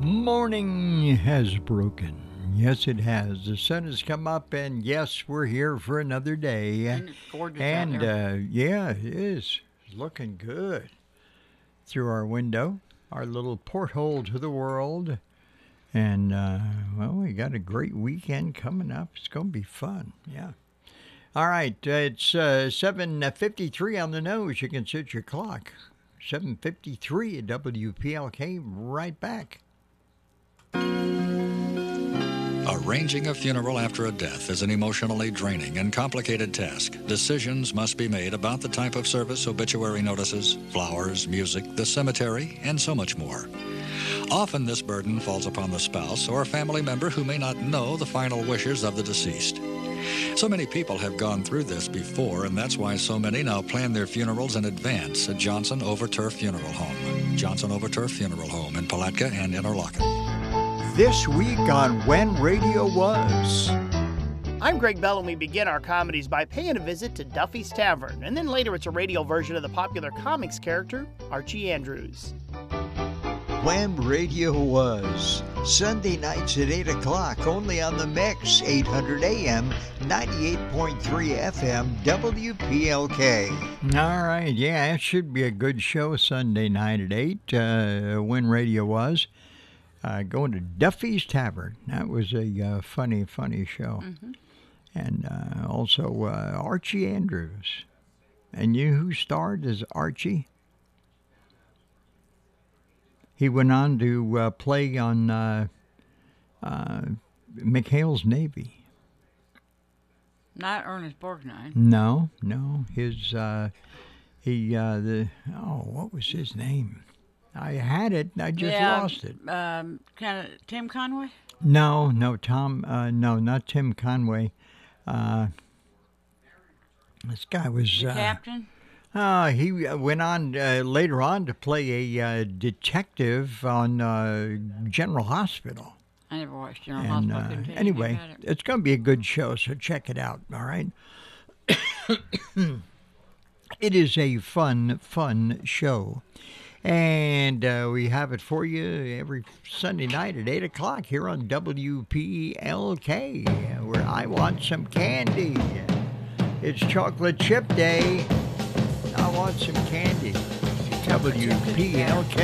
Morning has broken. Yes, it has. The sun has come up, and yes, we're here for another day. And it's gorgeous And out there. yeah, it is. It's looking good through our window, our little porthole to the world. And well, we got a great weekend coming up. It's going to be fun. Yeah. All right, it's 7:53 on the nose. You can set your clock. 7:53 at WPLK. Right back. Arranging a funeral after a death is an emotionally draining and complicated task. Decisions must be made about the type of service, obituary notices, flowers, music, the cemetery, and so much more. Often this burden falls upon the spouse or a family member who may not know the final wishes of the deceased. So many people have gone through this before, and that's why so many now plan their funerals in advance at Johnson Overturf Funeral Home. Johnson Overturf Funeral Home in Palatka and Interlaken. This week on When Radio Was. I'm Greg Bell, and we begin our comedies by paying a visit to Duffy's Tavern, and then later it's a radio version of the popular comics character, Archie Andrews. When Radio Was. Sunday nights at 8 o'clock, only on the Mix, 800 AM, 98.3 FM, WPLK. All right, yeah, it should be a good show Sunday night at 8, When Radio Was. Going to Duffy's Tavern. That was a funny show. Mm-hmm. And also Archie Andrews. And you know who starred as Archie? He went on to play on McHale's Navy. Not Ernest Borgnine. No. His what was his name? I had it. I just lost it. Tim Conway? No, Tom. No, not Tim Conway. This guy was The captain? He went on later on to play a detective on General Hospital. I never watched General Hospital. I couldn't tell you Anyway, anything about it. it's going to be a good show, so check it out. All right. It is a fun show. And we have it for you every Sunday night at 8 o'clock here on WPLK, where I want some candy. It's chocolate chip day. I want some candy. WPLK.